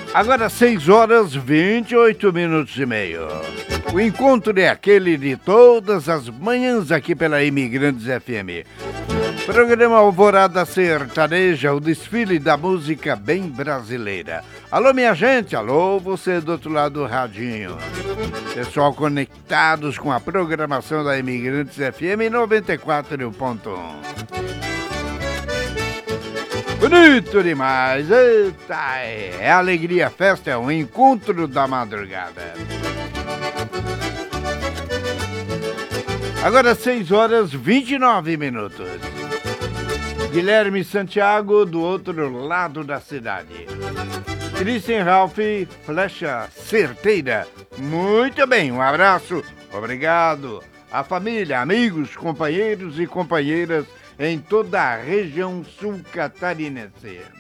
Agora 6h28. O encontro é aquele de todas as manhãs aqui pela Imigrantes FM. Programa Alvorada Sertaneja, o desfile da música bem brasileira. Alô, minha gente, alô, você do outro lado do radinho. Pessoal conectados com a programação da Imigrantes FM 94.1. Bonito demais, eita, é alegria, festa, é um encontro da madrugada. Agora 6h29. Guilherme Santiago, do outro lado da cidade. Christian Ralph, flecha certeira. Muito bem, um abraço, obrigado. A família, amigos, companheiros e companheiras em toda a região sul catarinense.